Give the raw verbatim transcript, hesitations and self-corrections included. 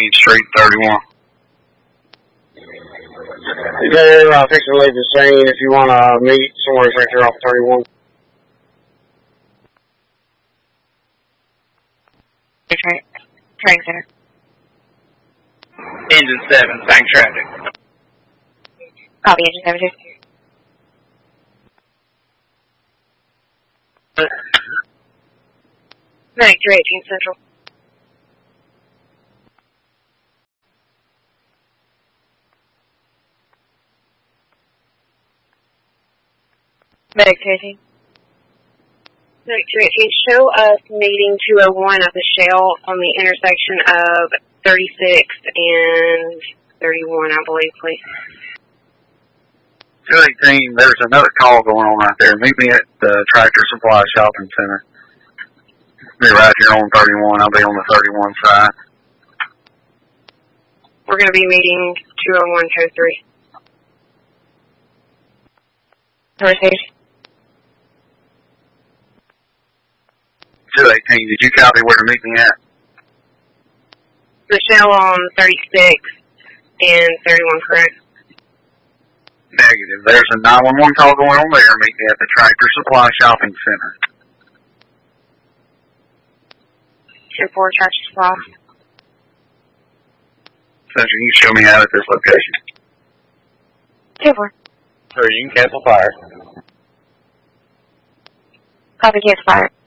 Main Street, thirty-one. They're uh, fixing to leave the scene if you want to meet somewhere right there off thirty-one. Training Center. Engine seven, bank traffic. Copy, Engine seven two. Medic two eighteen Central. Medic two eighteen. Medic two eighteen, show us meeting two oh one at the Shell on the intersection of thirty-six and thirty-one, I believe, please. two eighteen, there's another call going on right there. Meet me at the Tractor Supply Shopping Center. Be right here on thirty-one. I'll be on the thirty-one side. We're going to be meeting two oh one code three. Conversation. two eighteen, did you copy where to meet me at? The Shell on thirty-six and thirty-one, correct? Negative. There's a nine one one call going on there. Meet me at the Tractor Supply Shopping Center. two four, Tractor Supply. Center, you show me out at this location. two four. Sir, you can cancel fire. Copy, cancel fire.